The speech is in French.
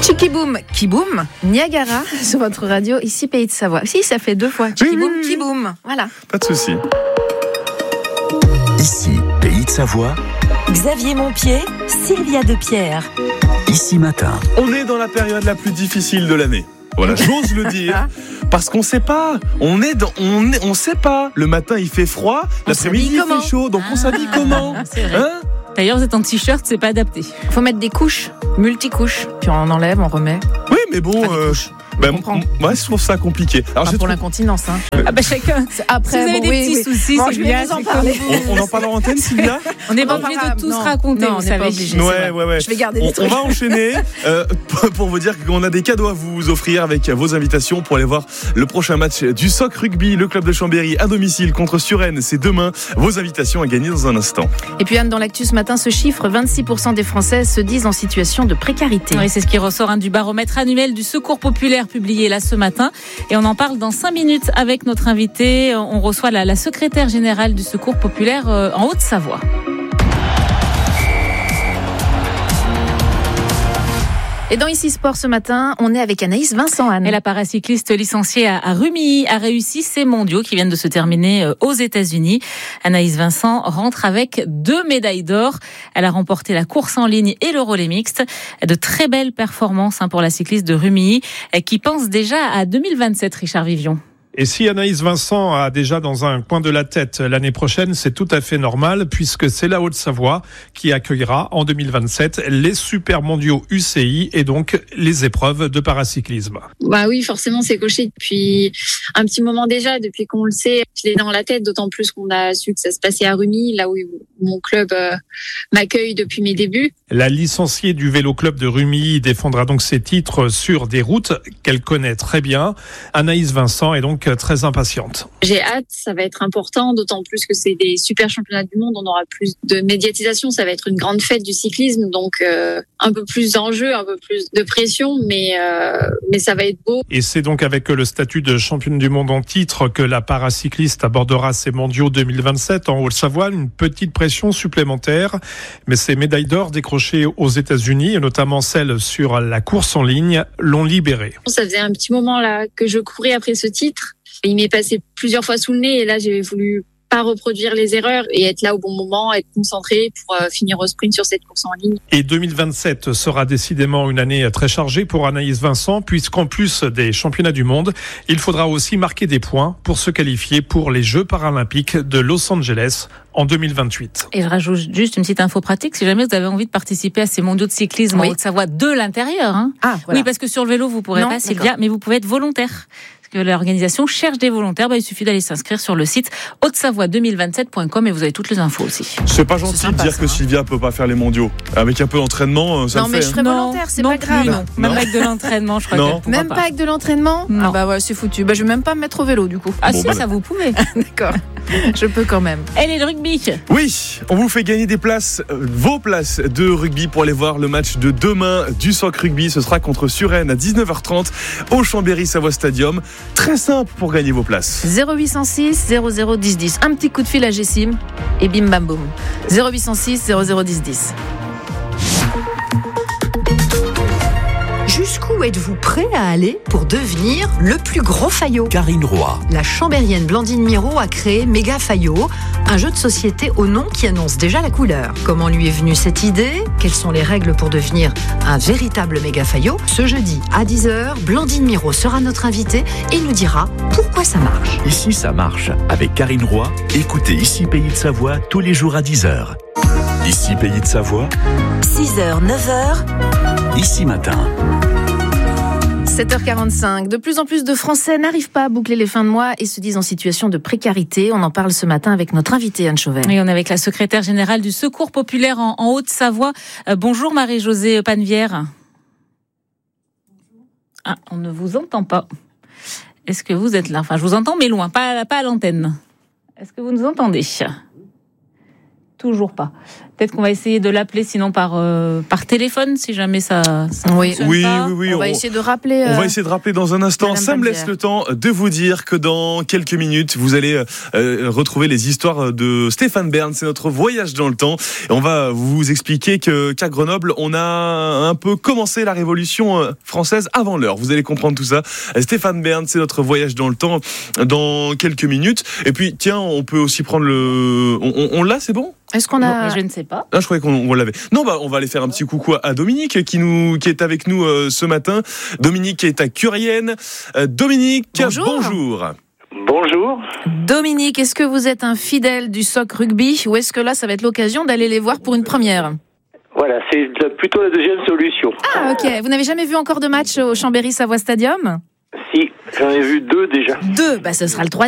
Chikiboum, Kiboum, Niagara sur votre radio, ici Pays de Savoie. Si, ça fait 2 fois. Chikiboum, oui. Kiboum. Voilà. Pas de souci. Ici, Pays de Savoie. Xavier Montpied, Sylvia Depierre. Ici matin. On est dans la période la plus difficile de l'année. Voilà, j'ose le dire. Parce qu'on sait pas. On sait pas. Le matin, il fait froid. L'après-midi, il fait chaud. Donc, on s'habille comment? C'est vrai. D'ailleurs, vous êtes en t-shirt, c'est pas adapté. Faut mettre des couches, multicouches. Puis on enlève, on remet. Oui, mais bon. Moi, je trouve ça compliqué. Alors, pour l'incontinence. Hein. Ah bah chacun. Après, si vous avez des petits soucis, bon, c'est je vais bien. vous en parler. On en parle en antenne, Sylvia? On n'est pas obligé de tous raconter, non, vous on n'est savez. pas obligé. Ouais. Je vais garder les On trucs. va enchaîner pour vous dire qu'on a des cadeaux à vous offrir avec vos invitations pour aller voir le prochain match du SOC Rugby. Le club de Chambéry à domicile contre Suresnes. C'est demain. Vos invitations à gagner dans un instant. Et puis Anne, dans l'actu ce matin, ce chiffre, 26% des Français se disent en situation de précarité. Oui, c'est ce qui ressort du baromètre annuel du Secours populaire publié là ce matin. Et on en parle dans 5 minutes avec notre invité. On reçoit la secrétaire générale du Secours populaire en Haute-Savoie. Et dans Ici Sport ce matin, on est avec Anaïs Vincent, Anne. Et la paracycliste licenciée à Rumilly a réussi ses mondiaux qui viennent de se terminer aux États-Unis. Anaïs Vincent rentre avec 2 médailles d'or. Elle a remporté la course en ligne et le relais mixte. De très belles performances pour la cycliste de Rumilly qui pense déjà à 2027, Richard Vivion. Et si Anaïs Vincent a déjà dans un coin de la tête l'année prochaine, c'est tout à fait normal puisque c'est la Haute-Savoie qui accueillera en 2027 les super mondiaux UCI et donc les épreuves de paracyclisme. Bah oui, forcément, c'est coché depuis un petit moment déjà, depuis qu'on le sait. Je l'ai dans la tête, d'autant plus qu'on a su que ça se passait à Rumilly, là où mon club m'accueille depuis mes débuts. La licenciée du vélo club de Rumilly défendra donc ses titres sur des routes qu'elle connaît très bien. Anaïs Vincent est donc très impatiente. J'ai hâte, ça va être important, d'autant plus que c'est des super championnats du monde, on aura plus de médiatisation, ça va être une grande fête du cyclisme, donc un peu plus d'enjeux, un peu plus de pression, mais ça va être beau. Et c'est donc avec le statut de championne du monde en titre que la paracycliste abordera ses mondiaux 2027 en Haute-Savoie, une petite pression supplémentaire, mais ces médailles d'or décrochées aux États-Unis, et notamment celles sur la course en ligne, l'ont libérée. Ça faisait un petit moment là que je courais après ce titre. Il m'est passé plusieurs fois sous le nez et là j'ai voulu pas reproduire les erreurs et être là au bon moment, être concentré pour finir au sprint sur cette course en ligne. Et 2027 sera décidément une année très chargée pour Anaïs Vincent puisqu'en plus des championnats du monde, il faudra aussi marquer des points pour se qualifier pour les Jeux paralympiques de Los Angeles en 2028. Et je rajoute juste une petite info pratique, si jamais vous avez envie de participer à ces mondiaux de cyclisme en Haute-Savoie de l'intérieur. Voilà. Oui, parce que sur le vélo, vous pourrez pas, Sylvia, mais vous pouvez être volontaire. Que l'organisation cherche des volontaires, il suffit d'aller s'inscrire sur le site hautesavoie2027.com et vous avez toutes les infos aussi. C'est pas gentil de dire que Sylvia peut pas faire les mondiaux. Avec un peu d'entraînement, ça le fait. Non, mais je serais volontaire, c'est pas grave. Non. Même avec de l'entraînement, je crois qu'elle pourra Même pas avec de l'entraînement? Non. Ah bah ouais, c'est foutu. Bah je vais même pas me mettre au vélo du coup. Ah bon, si, ça vous pouvez. D'accord. Je peux quand même. Elle est le rugby. Oui, on vous fait gagner des places, vos places de rugby pour aller voir le match de demain du SOC Rugby. Ce sera contre Suresnes à 19h30 au Chambéry Savoie Stadium. Très simple pour gagner vos places. 0806 00 10 10. Un petit coup de fil à Gessim et bim bam boum. 0806 00 10 10. Jusqu'où êtes-vous prêt à aller pour devenir le plus gros faillot ? Karine Roy. La chambérienne Blandine Miro a créé Méga Faillot, un jeu de société au nom qui annonce déjà la couleur. Comment lui est venue cette idée ? Quelles sont les règles pour devenir un véritable méga faillot ? Ce jeudi à 10h, Blandine Miro sera notre invitée et nous dira pourquoi ça marche. Ici ça marche. Avec Karine Roy, écoutez Ici Pays de Savoie tous les jours à 10h. Ici Pays de Savoie. 6h, 9h. Ici matin. 7h45. De plus en plus de Français n'arrivent pas à boucler les fins de mois et se disent en situation de précarité. On en parle ce matin avec notre invitée Anne Chauvel. Et on est avec la secrétaire générale du Secours populaire en Haute-Savoie. Bonjour Marie-Josée Pannevière. Ah, on ne vous entend pas. Est-ce que vous êtes là ? Enfin, je vous entends, mais loin, pas à l'antenne. Est-ce que vous nous entendez ? Toujours pas. Peut-être qu'on va essayer de l'appeler sinon par téléphone si jamais ça fonctionne pas. Oui. On va essayer de rappeler. On va essayer de rappeler dans un instant. Madame Ça me laisse Panzière. le temps de vous dire que dans quelques minutes, vous allez retrouver les histoires de Stéphane Bern. C'est notre voyage dans le temps. Et on va vous expliquer qu'à Grenoble, on a un peu commencé la Révolution française avant l'heure. Vous allez comprendre tout ça. Stéphane Bern, c'est notre voyage dans le temps dans quelques minutes. Et puis, tiens, on peut aussi prendre le... On l'a, c'est bon ? Est-ce qu'on a... Je ne sais pas. Ah, je croyais qu'on l'avait. Non, on va aller faire un petit coucou à Dominique qui est avec nous ce matin. Dominique qui est à Curienne. Dominique, bonjour. Bonjour. Dominique, est-ce que vous êtes un fidèle du SOC Rugby ou est-ce que là, ça va être l'occasion d'aller les voir pour une première ? Voilà, c'est plutôt la deuxième solution. Ah, ok. Vous n'avez jamais vu encore de match au Chambéry Savoie Stadium ? Si, j'en ai vu 2 déjà. 2, ce sera le 3e.